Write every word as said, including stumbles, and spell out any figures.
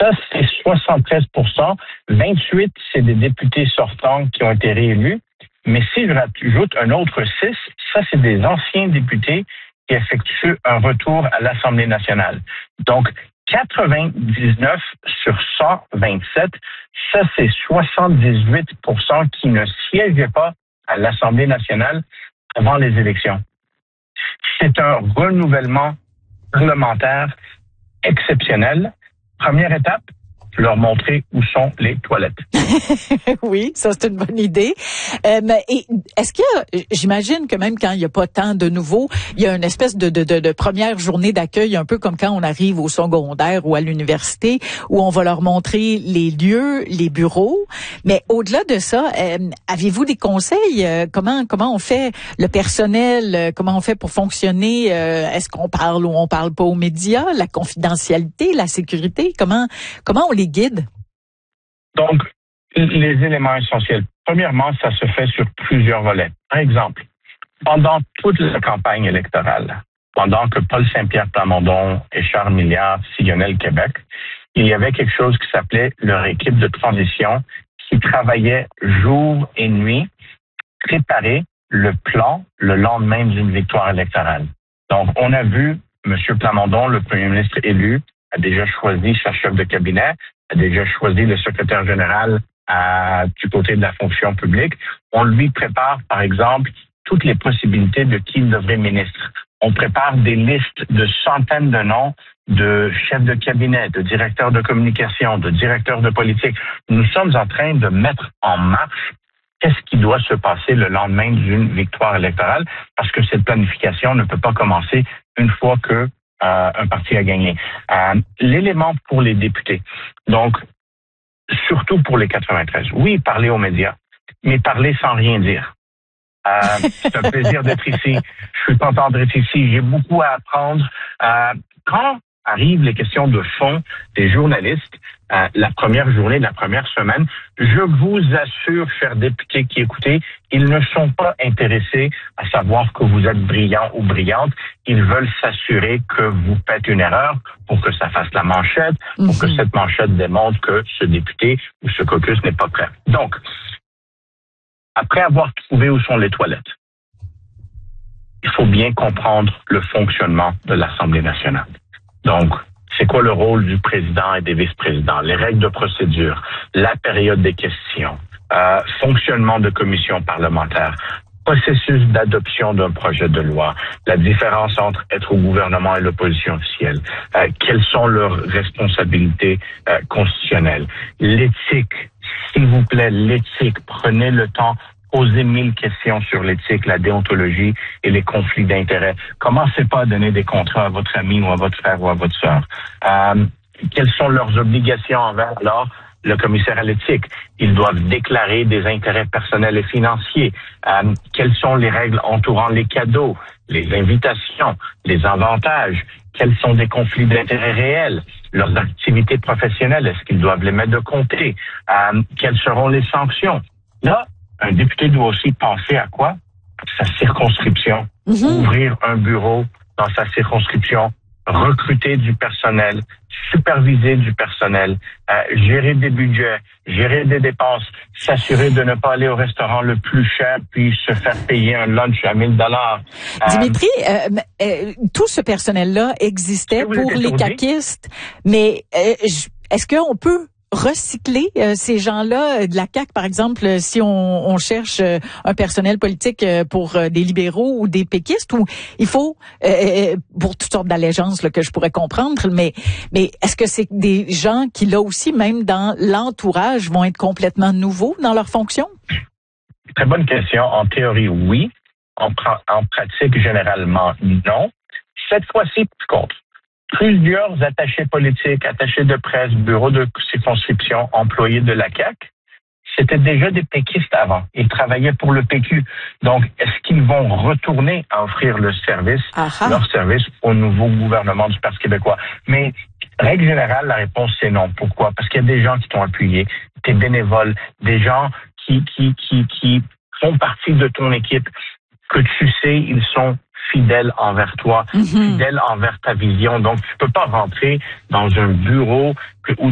Ça, c'est soixante-treize pour cent. vingt-huit, c'est des députés sortants qui ont été réélus. Mais si je rajoute un autre six, ça, c'est des anciens députés qui effectuent un retour à l'Assemblée nationale. Donc, quatre-vingt-dix-neuf sur cent vingt-sept, ça, c'est soixante-dix-huit pour cent qui ne siégeaient pas à l'Assemblée nationale avant les élections. C'est un renouvellement parlementaire exceptionnel. Première étape, leur montrer où sont les toilettes. Oui, ça c'est une bonne idée. Euh, mais et, est-ce qu'il y a, j'imagine que même quand il n'y a pas tant de nouveaux, il y a une espèce de, de, de, de première journée d'accueil, un peu comme quand on arrive au secondaire ou à l'université, où on va leur montrer les lieux, les bureaux. Mais au-delà de ça, euh, avez-vous des conseils? Euh, comment comment on fait le personnel? Euh, comment on fait pour fonctionner? Euh, est-ce qu'on parle ou on parle pas aux médias? La confidentialité, la sécurité? Comment comment on les guide? Donc, les éléments essentiels. Premièrement, ça se fait sur plusieurs volets. Par exemple, pendant toute la campagne électorale, pendant que Paul Saint-Pierre Plamondon et Charles Milliard sillonnaient le Québec, il y avait quelque chose qui s'appelait leur équipe de transition qui travaillait jour et nuit, préparer le plan le lendemain d'une victoire électorale. Donc, on a vu M. Plamondon, le premier ministre élu, a déjà choisi sa chef de cabinet, a déjà choisi le secrétaire général à, du côté de la fonction publique. On lui prépare, par exemple, toutes les possibilités de qui il devrait ministre. On prépare des listes de centaines de noms de chefs de cabinet, de directeurs de communication, de directeurs de politique. Nous sommes en train de mettre en marche qu'est-ce qui doit se passer le lendemain d'une victoire électorale, parce que cette planification ne peut pas commencer une fois que euh, un parti a gagné. Euh, l'élément pour les députés, donc surtout pour les quatre-vingt-treize, oui, parler aux médias, mais parler sans rien dire. Euh, c'est un plaisir d'être ici. Je suis content d'être ici. J'ai beaucoup à apprendre. Euh, quand arrivent les questions de fond des journalistes, euh, la première journée, la première semaine, je vous assure, chers députés qui écoutez, ils ne sont pas intéressés à savoir que vous êtes brillant ou brillante. Ils veulent s'assurer que vous faites une erreur pour que ça fasse la manchette, pour mm-hmm. que cette manchette démontre que ce député ou ce caucus n'est pas prêt. Donc, après avoir trouvé où sont les toilettes, il faut bien comprendre le fonctionnement de l'Assemblée nationale. Donc, c'est quoi le rôle du président et des vice-présidents, les règles de procédure, la période des questions, euh, fonctionnement de commission parlementaire, processus d'adoption d'un projet de loi, la différence entre être au gouvernement et l'opposition officielle, euh, quelles sont leurs responsabilités euh, constitutionnelles, l'éthique, s'il vous plaît, l'éthique, prenez le temps, posez mille questions sur l'éthique, la déontologie et les conflits d'intérêts. Commencez pas à donner des contrats à votre ami ou à votre frère ou à votre sœur. Euh, quelles sont leurs obligations envers alors le commissaire à l'éthique? Ils doivent déclarer des intérêts personnels et financiers. Euh, quelles sont les règles entourant les cadeaux, les invitations, les avantages? Quels sont des conflits d'intérêts réels? Leurs activités professionnelles, est-ce qu'ils doivent les mettre de côté? Euh, quelles seront les sanctions? Là, un député doit aussi penser à quoi? Sa circonscription. Mm-hmm. Ouvrir un bureau dans sa circonscription, recruter du personnel, superviser du personnel, euh, gérer des budgets, gérer des dépenses, s'assurer de ne pas aller au restaurant le plus cher puis se faire payer un lunch à mille dollars. Dimitri, euh, euh, tout ce personnel-là existait pour les caquistes, mais euh, est-ce qu'on peut recycler euh, ces gens-là de la C A Q, par exemple, si on, on cherche euh, un personnel politique euh, pour euh, des libéraux ou des péquistes, ou il faut, euh, pour toutes sortes d'allégeances là, que je pourrais comprendre, mais mais est-ce que c'est des gens qui, là aussi, même dans l'entourage, vont être complètement nouveaux dans leur fonction? Très bonne question. En théorie, oui. En, en pratique, généralement, non. Cette fois-ci, par contre, plusieurs attachés politiques, attachés de presse, bureaux de circonscription, employés de la C A Q, c'était déjà des péquistes avant. Ils travaillaient pour le P Q. Donc, est-ce qu'ils vont retourner à offrir le service, Aha. leur service au nouveau gouvernement du Parti québécois? Mais, règle générale, la réponse c'est non. Pourquoi? Parce qu'il y a des gens qui t'ont appuyé, des bénévoles, des gens qui, qui, qui, qui font partie de ton équipe, que tu sais, ils sont fidèle envers toi, mm-hmm. fidèle envers ta vision. Donc, tu peux pas rentrer dans un bureau que, où